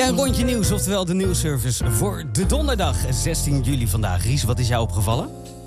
Een rondje nieuws, oftewel de nieuwsservice voor de donderdag 16 juli vandaag. Ries, wat is jou opgevallen?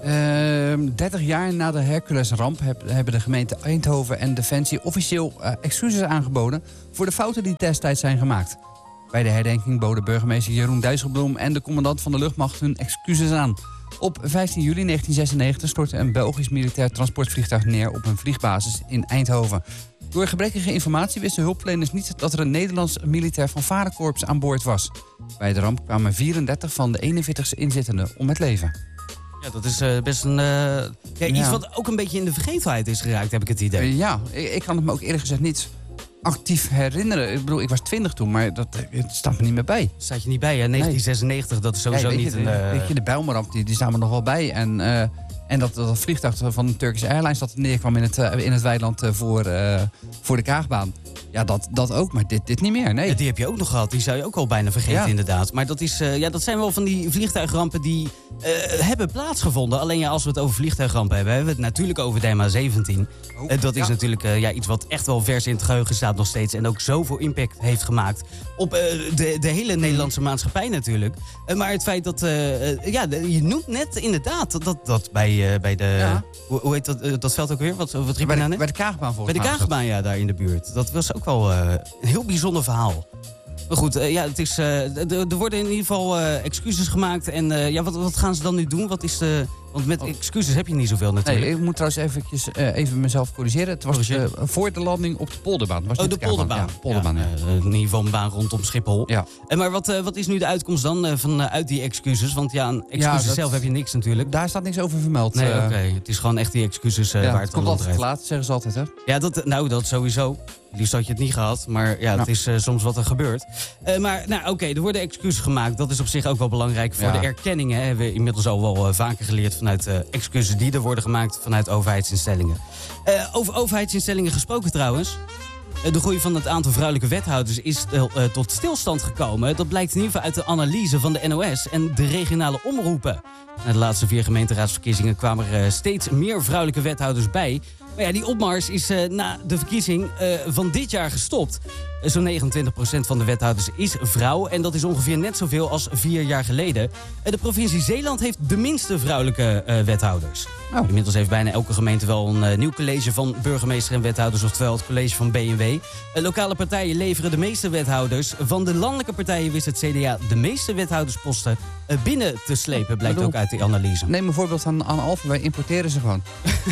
30 jaar na de Hercules-ramp hebben de gemeente Eindhoven en Defensie officieel excuses aangeboden voor de fouten die destijds zijn gemaakt. Bij de herdenking boden burgemeester Jeroen Dijsselbloem en de commandant van de luchtmacht hun excuses aan. Op 15 juli 1996 stortte een Belgisch militair transportvliegtuig neer op een vliegbasis in Eindhoven. Door gebrekkige informatie wisten hulpverleners niet dat er een Nederlands militair fanfarekorps aan boord was. Bij de ramp kwamen 34 van de 41 inzittenden om het leven. Ja, dat is best een iets wat ook een beetje in de vergetelheid is geraakt, heb ik het idee. Ik kan het me ook eerlijk gezegd niet actief herinneren. Ik bedoel, ik was 20 toen, maar het staat me niet meer bij. Staat je niet bij, hè? 1996, dat is sowieso niet een... Weet je, de Bijlmerramp, die staan me nog wel bij. En dat vliegtuig van de Turkish Airlines dat neerkwam in het weiland voor de Kaagbaan. Ja, dat ook, maar dit niet meer, nee. Ja, die heb je ook nog gehad, die zou je ook al bijna vergeten, inderdaad. Maar dat zijn wel van die vliegtuigrampen die hebben plaatsgevonden. Alleen ja, als we het over vliegtuigrampen hebben we het natuurlijk over de MH17. Dat is natuurlijk iets wat echt wel vers in het geheugen staat nog steeds. En ook zoveel impact heeft gemaakt op de hele Nederlandse maatschappij natuurlijk. Maar het feit dat, je noemt net inderdaad dat bij de... Ja. Hoe heet dat veld ook weer? Wat riep je nou net? Bij de Kaagbaan volgens mij. Bij de Kaagbaan, ja, daar in de buurt. Dat was ook wel een heel bijzonder verhaal. Maar goed, het is, er worden in ieder geval excuses gemaakt. En wat gaan ze dan nu doen? Want met excuses heb je niet zoveel natuurlijk. Nee, ik moet trouwens even mezelf corrigeren. Het was voor de landing op de polderbaan. Was de polderbaan. Ja, polderbaan. Ja. In ieder geval een baan rondom Schiphol. Ja. Maar wat is nu de uitkomst dan vanuit die excuses? Want aan excuses zelf heb je niks natuurlijk. Daar staat niks over vermeld. Nee, oké. Het is gewoon echt die excuses waar het komt altijd te laat, zeggen ze altijd, hè? Ja, dat sowieso. Liefst had je het niet gehad, maar het is soms wat er gebeurt. Er worden excuses gemaakt. Dat is op zich ook wel belangrijk voor de erkenningen. Hebben we inmiddels al wel vaker geleerd vanuit excuses die er worden gemaakt vanuit overheidsinstellingen. Over overheidsinstellingen gesproken trouwens. De groei van het aantal vrouwelijke wethouders is tot stilstand gekomen. Dat blijkt in ieder geval uit de analyse van de NOS en de regionale omroepen. Na de laatste 4 gemeenteraadsverkiezingen kwamen er steeds meer vrouwelijke wethouders bij. Maar ja, die opmars is na de verkiezing van dit jaar gestopt. Zo'n 29% van de wethouders is vrouw. En dat is ongeveer net zoveel als 4 jaar geleden. De provincie Zeeland heeft de minste vrouwelijke wethouders. Oh. Inmiddels heeft bijna elke gemeente wel een nieuw college van burgemeester en wethouders. Oftewel het college van B&W. Lokale partijen leveren de meeste wethouders. Van de landelijke partijen wist het CDA de meeste wethoudersposten binnen te slepen. Blijkt ook uit die analyse. Neem een voorbeeld aan Alphen. Wij importeren ze gewoon.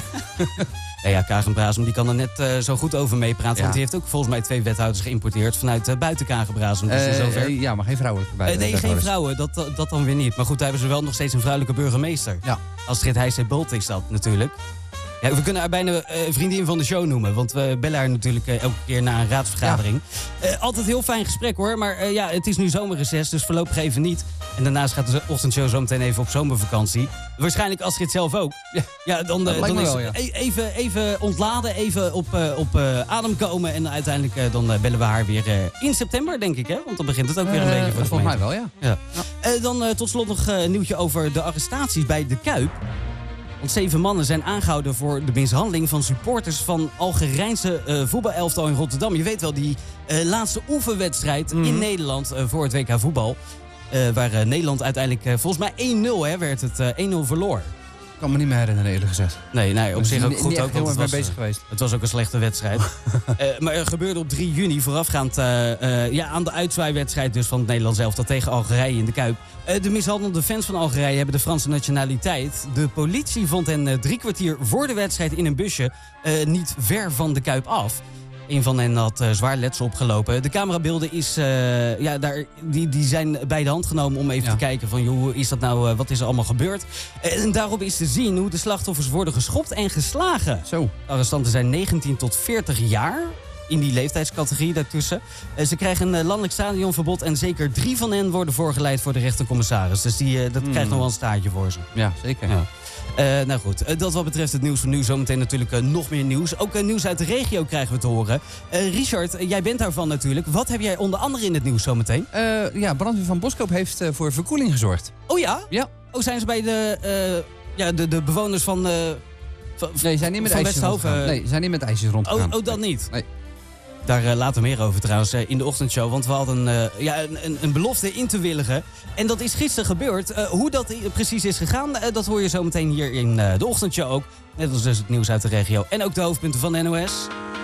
Ja, Kagenbrazem die kan er net zo goed over meepraten. Want die heeft ook volgens mij 2 wethouders geïmporteerd vanuit buiten Kagenbrazem. Ja, maar geen vrouwen erbij. Nee, geen vrouwen. Dat dan weer niet. Maar goed, daar hebben ze wel nog steeds een vrouwelijke burgemeester. Ja. Astrid Heijs-Bolt is dat natuurlijk. Ja, we kunnen haar bijna vriendin van de show noemen. Want we bellen haar natuurlijk elke keer na een raadsvergadering. Ja. Altijd heel fijn gesprek hoor. Maar het is nu zomerreces, dus voorlopig even niet. En daarnaast gaat de ochtendshow zo meteen even op zomervakantie. Waarschijnlijk Astrid zelf ook. Ja, dan is even ontladen, even op adem komen. En uiteindelijk dan bellen we haar weer in september, denk ik. Hè? Want dan begint het ook weer een beetje voor de volgens mij wel, ja. Dan tot slot nog een nieuwtje over de arrestaties bij De Kuip. Want 7 mannen zijn aangehouden voor de mishandeling van supporters van Algerijnse voetbalelftal in Rotterdam. Je weet wel, die laatste oefenwedstrijd in Nederland voor het WK voetbal. Waar Nederland uiteindelijk, volgens mij 1-0 werd het 1-0 verloor. Ik kan me niet meer herinneren eerlijk gezegd. Nee, op zich ook goed. Ook, want het bezig geweest. Het was ook een slechte wedstrijd. Maar er gebeurde op 3 juni voorafgaand aan de uitzwaaiwedstrijd dus van het Nederlands elftal tegen Algerije in de Kuip. De mishandelde fans van Algerije hebben de Franse nationaliteit. De politie vond hen 3 kwartier voor de wedstrijd in een busje niet ver van de Kuip af. Een van hen had zwaar letsel opgelopen. De camerabeelden die zijn bij de hand genomen om even te kijken van hoe is dat nou, wat is er allemaal gebeurd. En daarop is te zien hoe de slachtoffers worden geschopt en geslagen. Zo. De arrestanten zijn 19 tot 40 jaar. In die leeftijdscategorie daartussen. Ze krijgen een landelijk stadionverbod en zeker 3 van hen worden voorgeleid voor de rechtercommissaris. Dus dat krijgt nog wel een staartje voor ze. Ja, zeker. Ja. Nou goed, dat wat betreft het nieuws van nu. Zometeen natuurlijk nog meer nieuws. Ook nieuws uit de regio krijgen we te horen. Richard, jij bent daarvan natuurlijk. Wat heb jij onder andere in het nieuws zometeen? Brandweer van Boskoop heeft voor verkoeling gezorgd. Oh ja? Ja. Oh, zijn ze bij de bewoners van... Nee, zijn niet met ijsjes rondgegaan. Nee, zijn niet met ijsjes rondgegaan. Oh, dat niet? Nee. Daar later meer over trouwens in de ochtendshow. Want we hadden een belofte in te willigen. En dat is gisteren gebeurd. Hoe dat precies is gegaan, dat hoor je zo meteen hier in de ochtendshow ook. Net als dus het nieuws uit de regio. En ook de hoofdpunten van de NOS.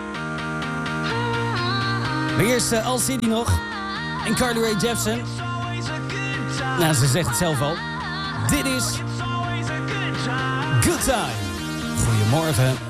Maar eerst Al City nog. En Carly Rae Jepsen. Nou, ze zegt het zelf al. Dit is Good Time. Goedemorgen.